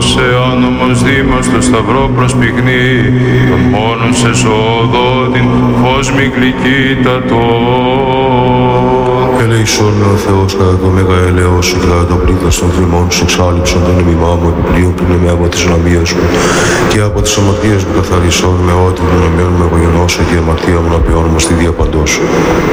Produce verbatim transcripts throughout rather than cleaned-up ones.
σε άνομος δήμος το σταυρό προσπυγνεί, τον μόνον σε ζωοδότην φως μη γλυκύτατο. Ελέησον ο Θεός κατά το μέγα έλεος σου και κατά το πλήθος των θυμών σου εξάλληψον τον ημιμά μου επιπλέον πριν με από τις νομίες μου και από τις αμαρτίες μου καθαρίσον με ό,τι των νομιών μου εγωγενώσω και η αμαρτία μου να ποιώνω στη διαπαντό σου.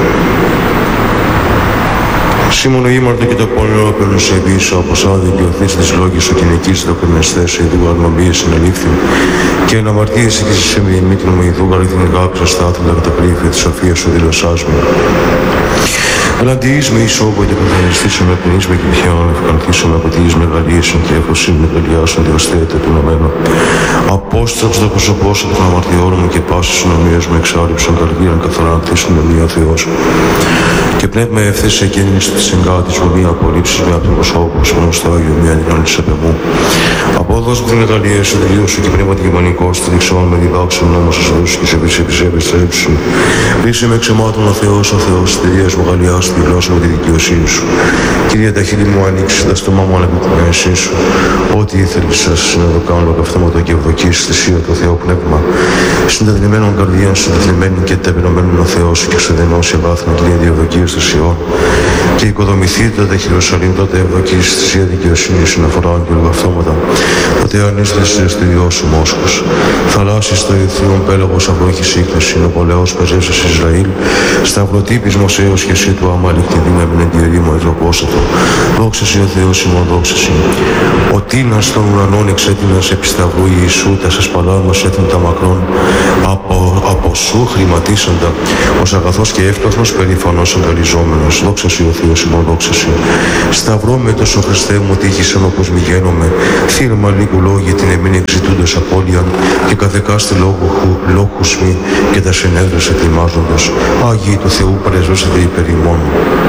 Σήμωνο ήμαρτο και το πόνο απένω σε πίσω, όπως άδικη οθείς της λόγης σου και νικείς το κρεμεστές σε ειδού αρμομίες συνελήφθην και εν αμαρτίες και σε μη δημήτρου μου ειδού αληθινή γάψα στάθυλα κατά πλήθη της σοφίας σου δηλωσάς μου. Εναντιείς με ισόβο και καθαριστήσω με πνείς με και πιάνω, ευχαριστήσω με από τις μεγαλείσουν και εφοσύνη με τελειάσουν τη οστέτε του νομένου. Απόστραψε το πρόσωπό σου των αμαρτιών μου και πάσες συνομίες μου εξάλληψαν καρδίαν καθαρά να θέσουν με μία Θεός. Και πνεύμα ευθύς εκείνης της εγκάτης μου μία απολύψεις με από το προσώπο σου μόνο στο Άγιο μία δυνάλης επ' εμού. Απόδος μου την μεγαλεία σου τελείως σου και πνεύμα τη γεμονικό στη δεξιόν με διδάξουν νόμος σας δώσου και σε επιστρέψου. Ρίσε με εξαιμάτων ο Θεός, ο Θεός της τελείας μου γαλλιάς τη γλώσσα με τη δικαιοσύνη σου. Κύριε τα χείλη μου ανοίξει, τα στόμα μου αναπιτυγμένησή σου. Ό,τι ήθελες σας να το κάνω καυτώματα και ευδοκίσεις θυσία το Θεό πνεύμα. Συντεθνημένων καρδιών σου, συντεθνημένων και ταπεινωμένων ο Θεός σου και ξεδενώσει βάθνα και διευδοκίσεις θυσιών. Και οικοδομηθείτε τα Ιερουσαλήμ, τότε ευδοκίσεις θυσία δικαιοσύνη σου να φοράνε και καυτώματα. Τότε ανίστησε στο ιό σου Μόσχος. Θαλάσσης το ηθιόν πέλαγος αυρόχης σύγκριση, ο πολεός πεζέσας Ισραήλ. Σταυροτύπης Μωσέως και εσύ του Αμαλικ τη δύναμη εν τη ερήμο υδροπόσατο. Δόξα σε ο Θεός ημών, δόξα σε. Ο τίνας των ουρανών εξέτεινας επί σταυρού Ιησού, τα σας παλάμος έθνη τα μακρόν. Από, από σου χρηματίσαντα, ως αγαθός και εύκοσμος περήφανος αγκαλιζόμενος. Δόξα σε ο Θεός ημών, δόξα σε. Σταυρό με τόσο Χριστέ μου τύχησαν όπως μη γένομαι. Θύρμα λίγου λόγια την εμήν εξητούντος απώλειαν και καθεκάστη λόγους μη και τα συνέδρες ετοιμάζοντας. Άγιοι του Θεού πρεσβεύσετε υπέρ ημών.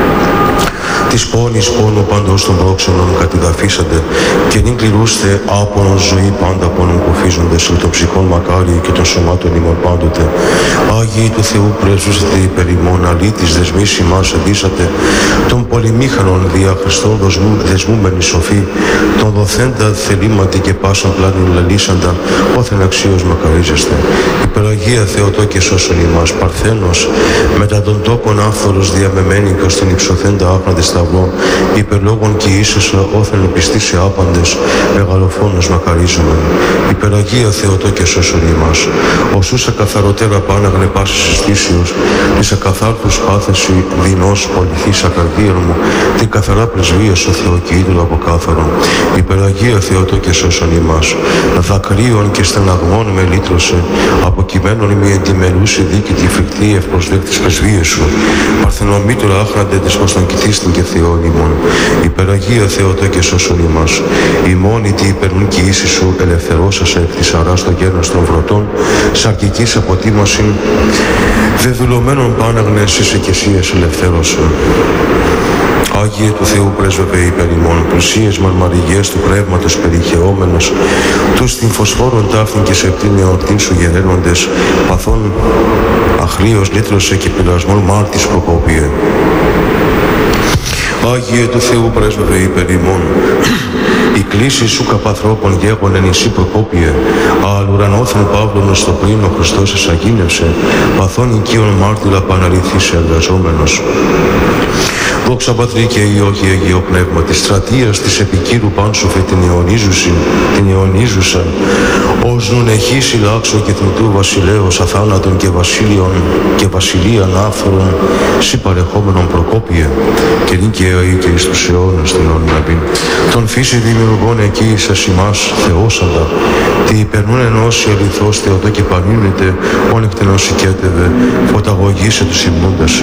Της πόνης πόνο πάντως των δόξενων κατηδαφίσατε και νυν κληρούστε άπονον ζωή πάντα πόνων κουφίζοντες και των ψυχών μακάρι και των σωμάτων ημών πάντοτε. Άγιοι του Θεού πρέσβουσετε υπέρ ημών, αλήτης δεσμής ημάς εντύσατε, των πολυμήχανων δια Χριστών δεσμούμενοι σοφοί, των δοθέντα θελήματι και πάσαν πλάνη λαλήσαντα, όθεν αξίως μακαρίζεστε. Υπεραγία Θεοτό και σώσον ημάς, Παρθένος, μετά των τόπων άφθορος διαμεμένη και ως την υψωθέντα άπναντη σταυρό, υπερλόγων και ίσοσα όθεν πιστή σε άπαντες, μεγαλοφόνος μακαρίζομεν. Υπεραγία Θεοτό και σώσον ημάς, οσούσα καθαροτέρα πάναγνε πάσης εστίσιος, της ακαθάρτους πάθεση δεινός πολυθής ακαρδίαν μου, την καθαρά πρεσβεία σου Θεό και είδωλο από κάθαρον. Υπεραγία Θεοτό και σώσον ημάς, δακρύων και στεναγμών με λύτρωσε, αποκειμένων μη εντυμελούσε δίκη τη φρικτή ευπροσδέκτης πρεσβείας σου. Παρθενομήτωρα άχραντε της πως τον κοιτίστην και Θεόν ημών. Υπεραγία Θεοτό και σώσον ημάς, ημώνη τι υπερνούν και ίση σου ελευθερώσασα εκ της αράς το γένος των βρωτών, σαρκικής αποτίμωσιν, δεδουλωμένων πάναγνε εσύ και εσείς ελευθέρωσε. Άγιε του Θεού πρέσβευε υπέρ ημών, πλουσίες μαρμαριγές του πνεύματος περιχαιόμενος, τους την φωσφόρων τάφην και σεπτήν εορτήν σου γεραίνοντες, παθών αχλίος λύτρωσε και πειρασμόν μάρτης προκόπιε. Άγιε του Θεού πρέσβευε υπέρ ημών, η κλήση σου καπαθρώπων γέγονεν εσύ προκόπιε, αλ ουρανόθεν Παύλων στο πριν ο Χριστός εσαγίνευσε, παθών οικείων μάρτυρα παναληθήσε εργαζόμενος. Δόξα Πατρί και Υιό και Αγίο Πνεύμα, της στρατείας της επικύρου Πάνσοφε την αιωνίζουσιν, την αιωνίζουσαν, ως νουν εχείς ηλάξω και θνητού βασιλέως αθάνατον και βασίλειον και βασιλείαν άφθορον, σύ παρεχόμενον προκόπιε, και νυν και αεί και εις τους αιώνας την αιώνιν. Τον φύση δημιουργών εκεί εις ημάς θεώσαντα, τι υπερνούν ενώσει αληθώς Θεοτό και πανύνεται, όν εκτενώς οικέτευε, φωταγωγήσε τους υμνούντας.